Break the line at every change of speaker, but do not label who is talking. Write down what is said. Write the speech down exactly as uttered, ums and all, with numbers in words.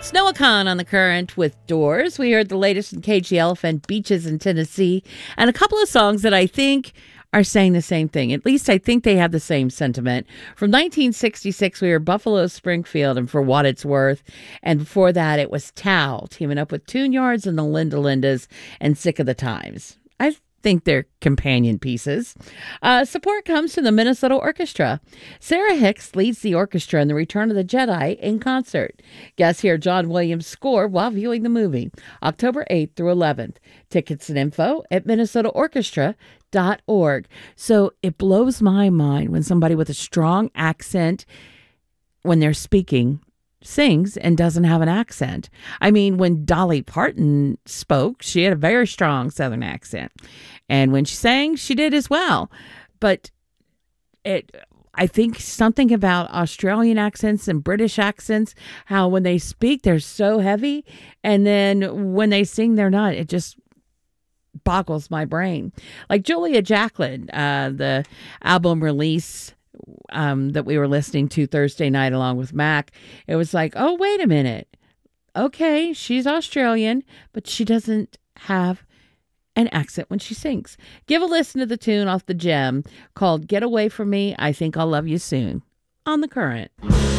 It's Noah Khan on the Current with Doors. We heard the latest in Cage the Elephant, Beaches in Tennessee, and a couple of songs that I think are saying the same thing. At least I think they have the same sentiment. From nineteen sixty-six, we heard Buffalo Springfield and For What It's Worth. And before that, it was Tao, teaming up with Tune Yards and the Linda Lindas and Sick of the Times. I think they're companion pieces. Uh, support comes from the Minnesota Orchestra. Sarah Hicks leads the orchestra in The Return of the Jedi in concert. Guests hear John Williams' score while viewing the movie, October eighth through eleventh. Tickets and info at minnesota orchestra dot org. So it blows my mind when somebody with a strong accent, when they're speaking, sings and doesn't have an accent. I mean, when Dolly Parton spoke, she had a very strong Southern accent. And when she sang, she did as well. But it, I think something about Australian accents and British accents, how when they speak, they're so heavy. And then when they sing, they're not. It just boggles my brain. Like Julia Jacklin, uh, the album release Um, that we were listening to Thursday night along with Mac, it was like, oh, wait a minute. Okay, she's Australian, but she doesn't have an accent when she sings. Give a listen to the tune off the gem called Get Away From Me, I Think I'll Love You Soon on The Current.